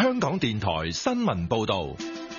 香港電台新聞報道。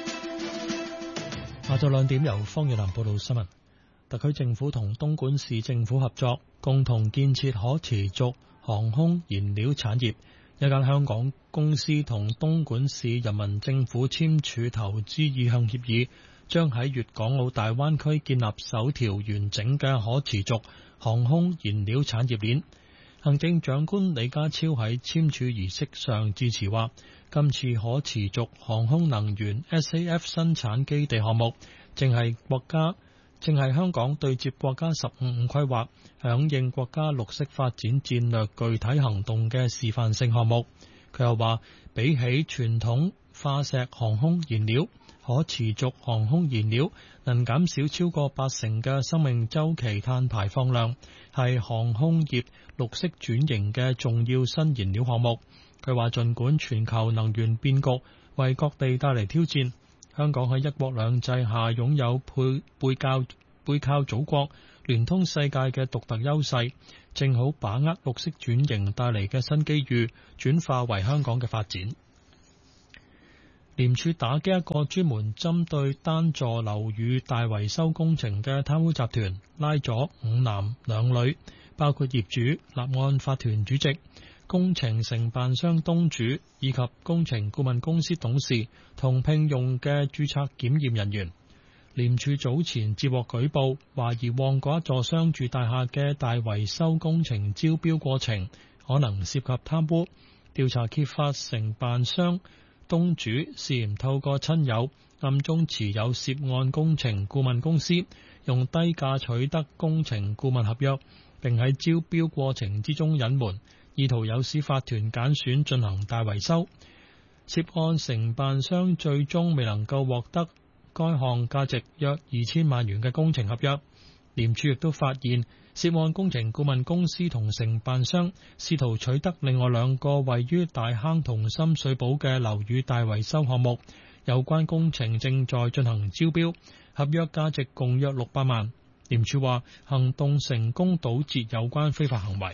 下晝2點由方月蘭報道新聞。特區政府同東莞市政府合作，共同建設可持續航空燃料產業。一間香港公司同東莞市人民政府簽署投資意向協議，將喺粵港澳大灣區建立首條完整嘅可持續航空燃料產業鏈。行政長官李家超喺簽署儀式上致辭話，今次可持續航空能源 SAF 生產基地項目正係香港對接國家15規劃，響應國家綠色發展戰略具體行動嘅示範性項目。佢又話，比起傳統化石航空燃料，可持續航空燃料能減少超過80%嘅生命週期碳排放量，係航空業綠色轉型嘅重要新燃料項目。佢話，盡管全球能源變局為各地帶嚟挑戰，香港喺一國兩制下擁有背靠祖國、聯通世界嘅獨特優勢，正好把握綠色轉型帶嚟嘅新機遇，轉化為香港嘅發展。廉署打擊一個專門針對單座樓宇大維修工程嘅貪污集團，拉咗5男2女，包括業主、立案法團主席、工程承辦商東主以及工程顧問公司董事同聘用嘅註冊檢驗人員。廉署早前接獲舉報，懷疑旺角一座商住大廈嘅大維修工程招標過程可能涉及貪污。調查揭發承辦商東主涉嫌透過親友暗中持有涉案工程顧問公司，用低價取得工程顧問合約，並喺招標過程之中隱瞞，意圖誘使法團揀選進行大維修。涉案承辦商最終未能夠獲得該項價值約2000萬元嘅工程合約。廉署亦都發現涉案工程顧問公司同承辦商試圖取得另外2個位於大坑同深水埗嘅樓宇大維修項目，有關工程正在進行招標，合約價值共約600萬。廉署話行動成功堵截有關非法行為。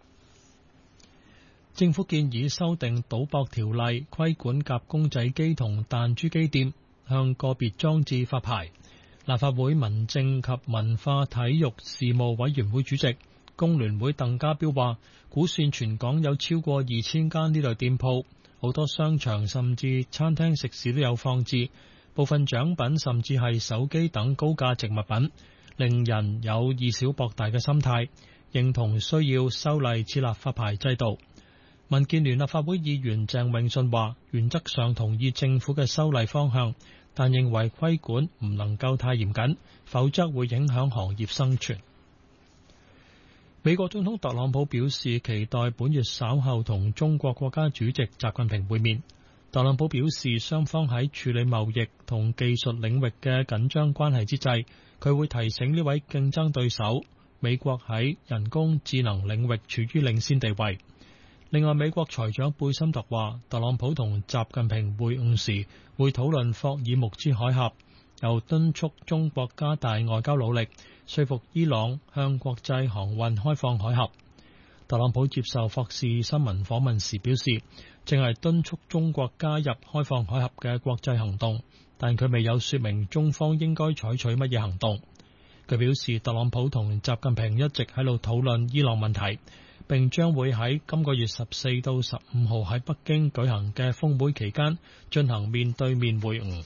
政府建議修訂賭博條例，規管夾公仔機同彈珠機店，向個別裝置發牌。立法會民政及文化體育事務委員會主席工聯會鄧家彪話，估算全港有超過2000間呢類店鋪，好多商場甚至餐廳食肆都有放置，部分獎品甚至係手機等高價值物品，令人有以小博大嘅心態，認同需要修例設立發牌制度。民建聯立法會議員鄭泳舜話，原則上同意政府嘅修例方向，但認為規管唔能夠太嚴謹，否則會影響行業生存。美國總統特朗普表示，期待本月稍後同中國國家主席習近平會面。特朗普表示，雙方喺處理貿易同技術領域嘅緊張關係之際，佢會提醒呢位競爭對手，美國喺人工智能領域處於領先地位。另外，美國財長貝森特話，特朗普同習近平會晤時會討論霍爾木茲海峽，又敦促中國加大外交努力，說服伊朗向國際航運開放海峽。特朗普接受霍士新聞訪問時表示，正係敦促中國加入開放海峽嘅國際行動，但佢未有說明中方應該採取乜嘢行動。佢表示，特朗普同習近平一直喺度討論伊朗問題，並將會喺今個月14到15號喺北京舉行嘅峰會期間進行面對面會晤。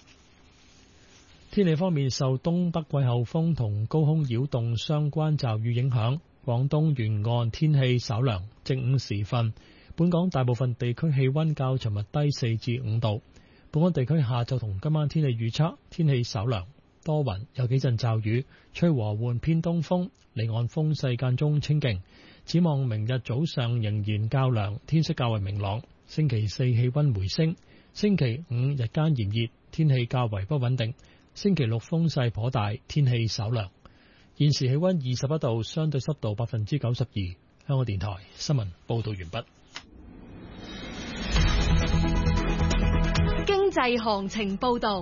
天氣方面，受東北季候風同高空擾動相關驟雨影響，廣東沿岸天氣稍涼。正午時分，本港大部分地區氣溫較尋日低4至5度。本港地區下晝同今晚天氣預測，天氣稍涼，多雲，有幾陣驟雨，吹和緩偏東風，離岸風勢間中清勁。展望明日早上仍然較涼，天色較為明朗。星期四氣溫回升，星期五日間炎熱，天氣較為不穩定。星期六風勢頗大，天氣稍涼。現時氣溫21度，相對濕度92%。香港電台新聞報道完畢。 經濟行情報道。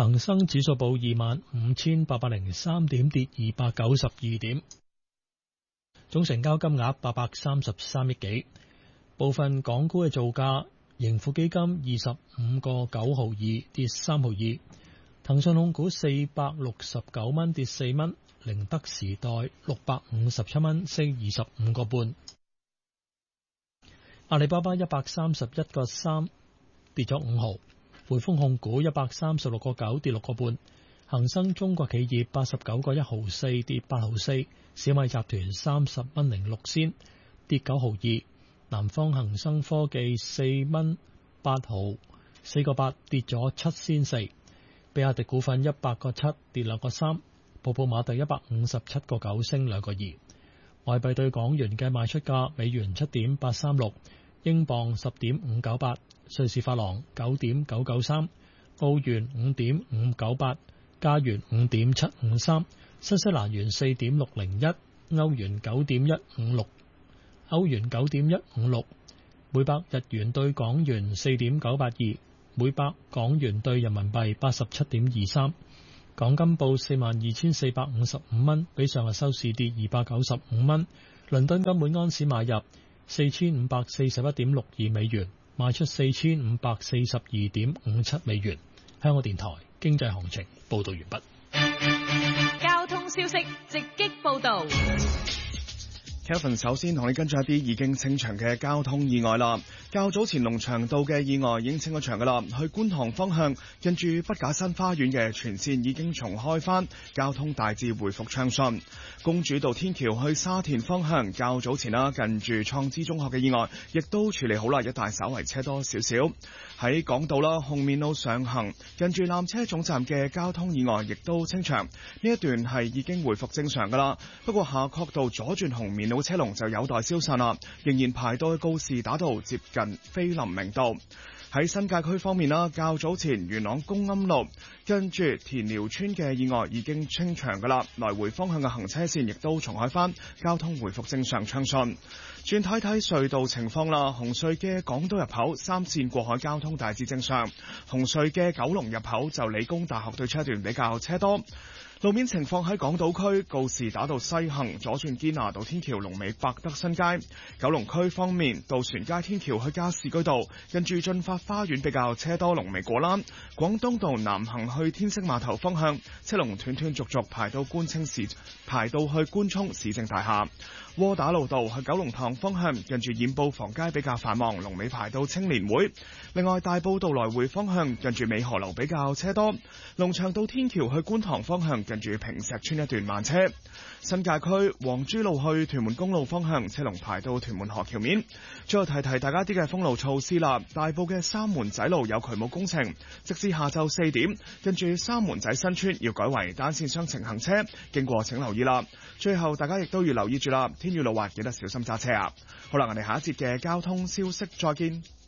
恒生指數報25,803點，跌292點。總成交金額833億幾。部分港股嘅造價：盈富基金25個9毫2，跌3毫2；騰訊控股469蚊，跌4蚊；寧德時代657蚊，升25個半；阿里巴巴131個3，跌咗5毫；匯豐控股136個9，跌6個半；恒生中國企業89個1毫4，跌8毫4；小米集團30蚊06仙，跌9毫2；南方恒生科技4蚊8毫4個8，跌咗7仙4；比亞迪股份100個7，跌2個3；寶寶馬特157個9，升2個2。外幣對港元嘅賣出價：美元7.836，英鎊10.598，瑞士法郎9.993，澳元5.598，加元5.753，新西蘭元4.601，歐元9.156，每百日元對港元4.982，每百港元對人民幣87.23。港金報42,455蚊，比上日收市跌295蚊。倫敦金每安士買入4541.62美元，賣出4542.57美元。香港電台經濟行情報道完畢。 交通消息直擊報道。 Kevin 首先同你跟進一啲已經清場嘅交通意外啦。較早前龍翔道嘅意外已經清咗場噶啦，去觀塘方向近住畢架新花園嘅全線已經重開返，交通大致回復暢順。公主道天橋去沙田方向較早前近住創知中學嘅意外亦都處理好啦，一帶稍為車多少少。喺港島啦，紅棉路上行近住纜車總站嘅交通意外亦都清場，呢一段係已經回復正常噶啦。不過夏慤道左轉紅棉路車龍就有待消散啦，仍然排到去告士打道接近菲林明道。喺新界區方面啦，較早前元朗公庵路跟住田寮村嘅意外已經清場噶啦，來回方向嘅行車線亦都重開返，交通回復正常暢順。轉睇睇隧道情況啦，紅隧嘅港島入口3線過海交通大致正常，紅隧嘅九龍入口就理工大學對出一段比較車多。路面情況喺港島區告士打道西行左轉堅拿道天橋龍尾百德新街。九龍區方面，渡船街天橋去加士居道近住駿發花園比較車多，龍尾果欄。廣東道南行去天星碼頭方向車龍斷斷續續排到去官涌市政大廈。窩打老道去九龍塘方向近住染布房街比較繁忙，龍尾排到青年會。另外大埔道來回方向近住美河樓比較車多。龍翔道天橋去觀塘方向近住坪石村一段慢車。新界區黃珠路去屯門公路方向車龍排到屯門河橋面。最後提提大家啲嘅封路措施啦，大埔嘅三門仔路有渠務工程，直至下晝4點，跟住三門仔新村要改為單線雙程行車，經過請留意啦。最後大家亦都要留意住啦，天雨路滑，記得小心揸車啊！好啦，我哋下一節嘅交通消息再見。